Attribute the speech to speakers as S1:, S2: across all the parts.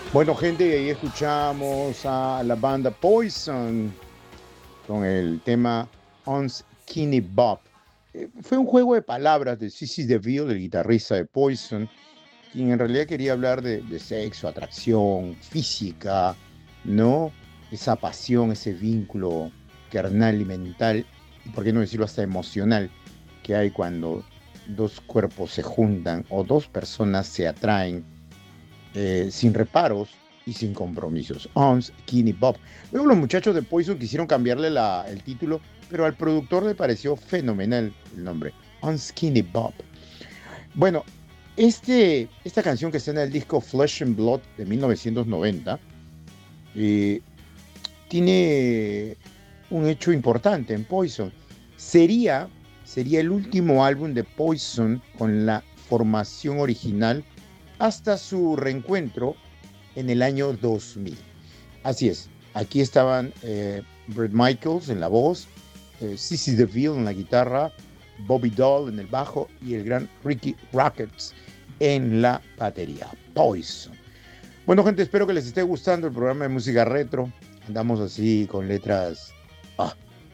S1: Bueno, gente, ahí escuchamos a la banda Poison con el tema On Skinny Bob. Fue un juego de palabras de Sissy DeVille, el guitarrista de Poison, quien en realidad quería hablar de sexo, atracción, física, ¿no? Esa pasión, ese vínculo carnal y mental, y por qué no decirlo hasta emocional, que hay cuando dos cuerpos se juntan o dos personas se atraen sin reparos y sin compromisos. On Skinny Bob. Luego los muchachos de Poison quisieron cambiarle el título, pero al productor le pareció fenomenal el nombre. On Skinny Bob. Bueno, esta canción que está en el disco Flesh and Blood de 1990 eh, tiene un hecho importante en Poison. Sería, sería el último álbum de Poison con la formación original hasta su reencuentro en el año 2000. Así es, aquí estaban Bret Michaels en la voz, Sissy DeVille en la guitarra, Bobby Dole en el bajo y el gran Ricky Rockets en la batería. Poison. Bueno, gente, espero que les esté gustando el programa de música retro. Andamos así con letras ah,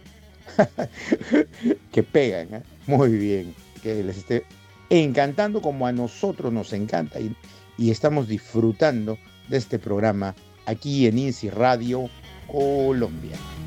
S1: que pegan, ¿eh? Muy bien, que les esté encantando como a nosotros nos encanta y estamos disfrutando de este programa aquí en INSI Radio Colombia.